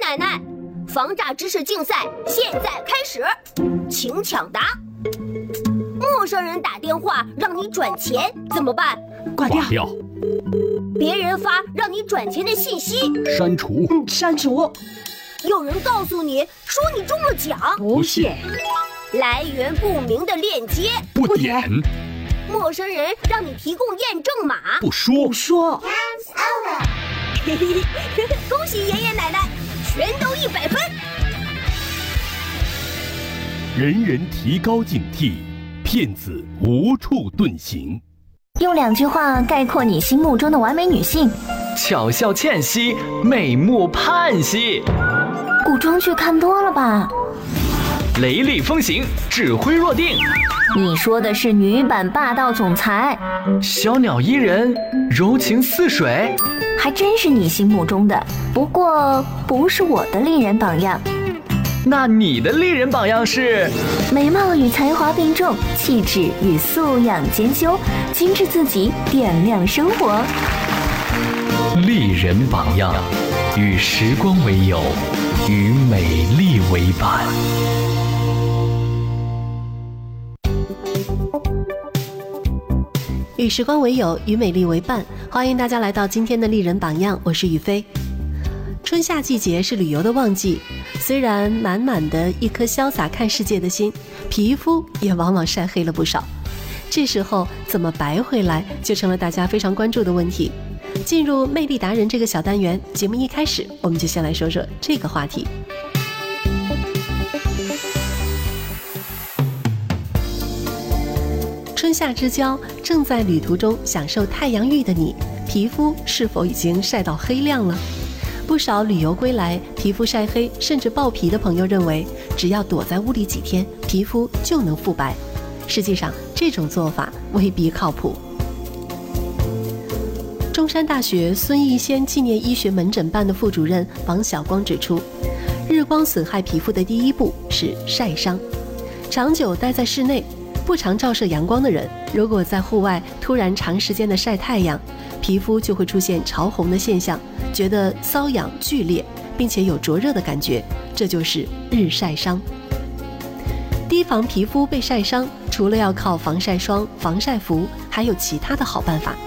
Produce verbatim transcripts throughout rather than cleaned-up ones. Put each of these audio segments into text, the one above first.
奶奶，防诈知识竞赛现在开始，请抢答。陌生人打电话让你转钱怎么办？ 挂掉。 掉。 别人发让你转钱的信息， 删除。 嗯，删除。 有人告诉你说你中了奖， 不信。 来源不明的链接， 不点。 陌生人让你提供验证码， 不说。 不说。 嘿嘿嘿，恭喜爷爷奶奶，全都一百分。 人人提高警惕，骗子无处遁形。 用两句话概括你心目中的完美女性： 巧笑倩兮，美目盼兮。 古装剧看多了吧？ 雷厉风行，指挥若定。 你说的是女版霸道总裁。 小鸟依人，柔情似水。 还真是你心目中的，不过不是我的丽人榜样。 那你的丽人榜样是？ 美貌与才华并重，气质与素养兼修，精致自己，点亮生活。 丽人榜样，与时光为友，与美丽为伴。 与时光为友，与美丽为伴。欢迎大家来到今天的丽人榜样，我是雨飞。春夏季节是旅游的旺季，虽然满满的一颗潇洒看世界的心，皮肤也往往晒黑了不少。这时候怎么白回来，就成了大家非常关注的问题。进入魅力达人这个小单元，节目一开始我们就先来说说这个话题。春夏之交，正在旅途中享受太阳浴的你，皮肤是否已经晒到黑亮了？不少旅游归来皮肤晒黑甚至爆皮的朋友认为，只要躲在屋里几天，皮肤就能复白。实际上，这种做法未必靠谱。中山大学孙逸仙纪念医学门诊办的副主任王晓光指出，日光损害皮肤的第一步是晒伤。长久待在室内，不常照射阳光的人，如果在户外突然长时间的晒太阳，皮肤就会出现潮红的现象，觉得瘙痒剧烈，并且有灼热的感觉，这就是日晒伤。提防皮肤被晒伤，除了要靠防晒霜、防晒服，还有其他的好办法。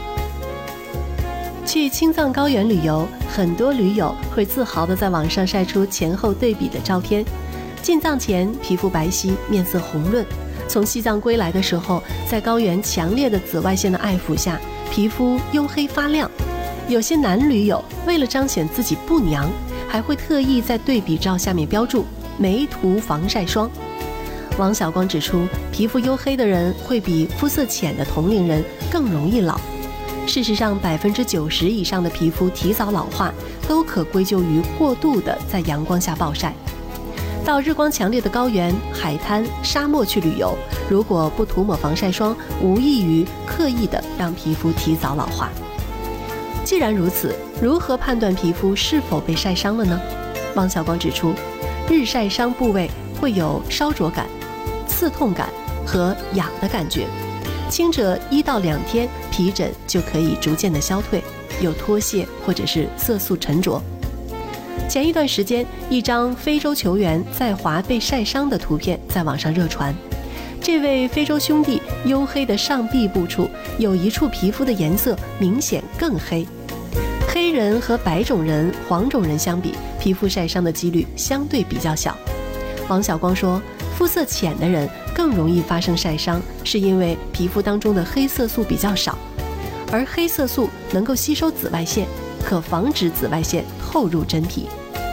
去青藏高原旅游，很多驴友会自豪地在网上晒出前后对比的照片。进藏前皮肤白皙，面色红润，从西藏归来的时候，在高原强烈的紫外线的爱抚下，皮肤黝黑发亮。有些男驴友为了彰显自己不娘，还会特意在对比照下面标注没涂防晒霜。王晓光指出，皮肤黝黑的人会比肤色浅的同龄人更容易老。事实上，百分之九十以上的皮肤提早老化都可归咎于过度的在阳光下暴晒。到日光强烈的高原、海滩、沙漠去旅游，如果不涂抹防晒霜，无异于刻意的让皮肤提早老化。既然如此，如何判断皮肤是否被晒伤了呢？王晓光指出，日晒伤部位会有烧灼感、刺痛感和痒的感觉，轻者一到两天，皮疹就可以逐渐的消退，有脱屑或者是色素沉着。前一段时间，一张非洲球员在华被晒伤的图片在网上热传。这位非洲兄弟黝黑的上臂部处有一处皮肤的颜色明显更黑。黑人和白种人、黄种人相比，皮肤晒伤的几率相对比较小。王晓光说，肤色浅的人更容易发生晒伤，是因为皮肤当中的黑色素比较少，而黑色素能够吸收紫外线，可防止紫外线透入真皮。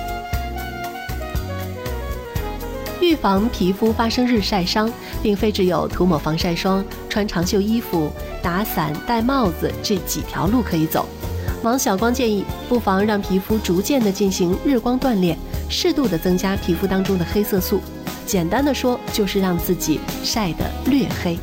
预防皮肤发生日晒伤，并非只有涂抹防晒霜、穿长袖衣服、打伞、戴帽子这几条路可以走。王晓光建议，不妨让皮肤逐渐地进行日光锻炼，适度地增加皮肤当中的黑色素。简单的说，就是让自己晒得略黑。